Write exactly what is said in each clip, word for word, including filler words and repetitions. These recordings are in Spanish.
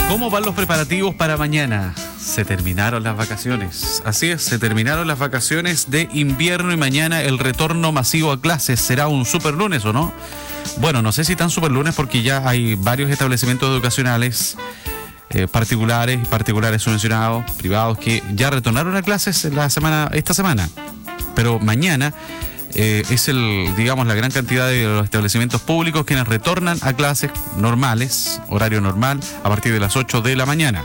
¿Cómo van los preparativos para mañana? Se terminaron las vacaciones. Así es, se terminaron las vacaciones de invierno y mañana el retorno masivo a clases. ¿Será un super lunes o no? Bueno, no sé si tan super lunes porque ya hay varios establecimientos educacionales eh, particulares, particulares subvencionados, privados, que ya retornaron a clases la semana, esta semana. Pero mañana eh, es el, digamos, la gran cantidad de los establecimientos públicos quienes retornan a clases normales, horario normal, a partir de las ocho de la mañana.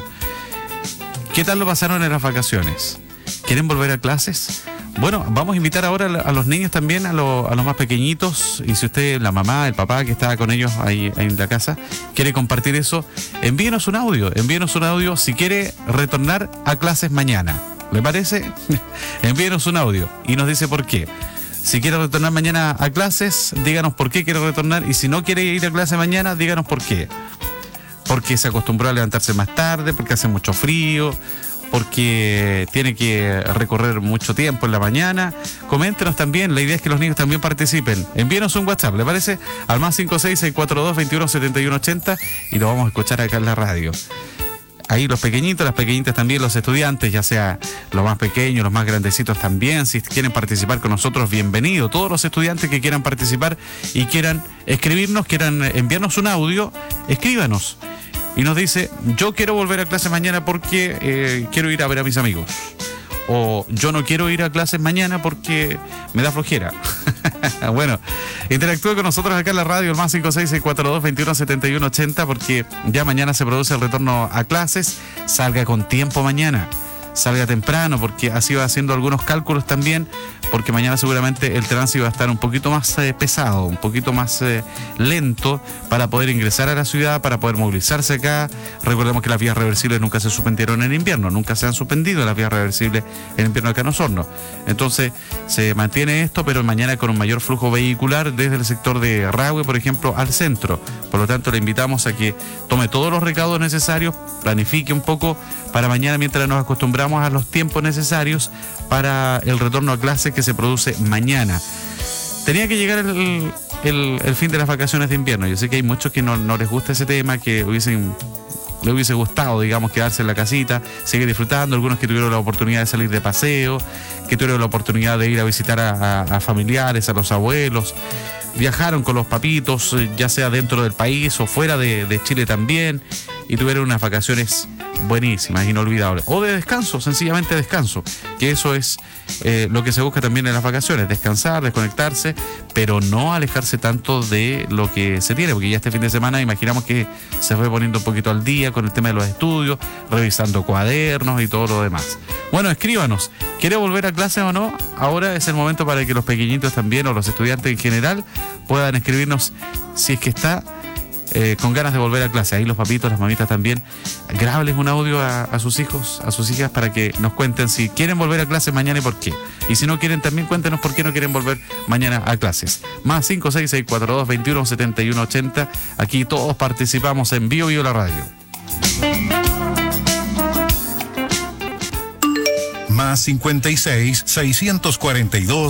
¿Qué tal lo pasaron en las vacaciones? ¿Quieren volver a clases? Bueno, vamos a invitar ahora a los niños también, a, lo, a los más pequeñitos. Y si usted, la mamá, el papá que está con ellos ahí, ahí en la casa, quiere compartir eso, envíenos un audio. Envíenos un audio si quiere retornar a clases mañana. ¿Le parece? Envíenos un audio y nos dice por qué. Si quiere retornar mañana a clases, díganos por qué quiere retornar. Y si no quiere ir a clase mañana, díganos por qué. Porque se acostumbró a levantarse más tarde, porque hace mucho frío, porque tiene que recorrer mucho tiempo en la mañana. Coméntenos también, la idea es que los niños también participen. Envíenos un WhatsApp, ¿le parece? Al más cinco seis, seis cuatro dos, veintiuno setenta y uno ochenta y lo vamos a escuchar acá en la radio. Ahí los pequeñitos, las pequeñitas también, los estudiantes, ya sea los más pequeños, los más grandecitos también, si quieren participar con nosotros, bienvenido. Todos los estudiantes que quieran participar y quieran escribirnos, quieran enviarnos un audio, escríbanos. Y nos dice, yo quiero volver a clase mañana porque eh, quiero ir a ver a mis amigos. O yo no quiero ir a clases mañana porque me da flojera. Bueno, interactúe con nosotros acá en la radio, el más cinco seis, seis cuatro dos, veintiuno setenta y uno ochenta, porque ya mañana se produce el retorno a clases. Salga con tiempo mañana, salga temprano, porque así va haciendo algunos cálculos también, porque mañana seguramente el tránsito va a estar un poquito más eh, pesado, un poquito más eh, lento para poder ingresar a la ciudad, para poder movilizarse acá. Recordemos que las vías reversibles nunca se suspendieron en invierno, nunca se han suspendido las vías reversibles en invierno acá en Osorno. Entonces se mantiene esto, pero mañana con un mayor flujo vehicular desde el sector de Rahue, por ejemplo, al centro. Por lo tanto, le invitamos a que tome todos los recaudos necesarios, planifique un poco para mañana mientras nos acostumbramos a los tiempos necesarios para el retorno a clases que se produce mañana. Tenía que llegar el, el, el fin de las vacaciones de invierno. Yo sé que hay muchos que no, no les gusta ese tema, que hubiesen, les hubiese gustado, digamos, quedarse en la casita, seguir disfrutando. Algunos que tuvieron la oportunidad de salir de paseo, que tuvieron la oportunidad de ir a visitar a, a, a familiares, a los abuelos. Viajaron con los papitos, ya sea dentro del país o fuera de, de Chile también, y tuvieron unas vacaciones buenísimas, inolvidables. O de descanso, sencillamente descanso, que eso es eh, lo que se busca también en las vacaciones, descansar, desconectarse, pero no alejarse tanto de lo que se tiene, porque ya este fin de semana imaginamos que se fue poniendo un poquito al día con el tema de los estudios, revisando cuadernos y todo lo demás. Bueno, escríbanos, ¿quiere volver a clase o no? Ahora es el momento para que los pequeñitos también, o los estudiantes en general, puedan escribirnos si es que está Eh, con ganas de volver a clase. Ahí los papitos, las mamitas también, grábales un audio a, a sus hijos, a sus hijas, para que nos cuenten si quieren volver a clase mañana y por qué. Y si no quieren, también cuéntenos por qué no quieren volver mañana a clases. Más cinco seis, seis cuatro dos, veintiuno setenta y uno ochenta. Aquí todos participamos en Bio Bio la radio. Más cincuenta y seis, seiscientos cuarenta y dos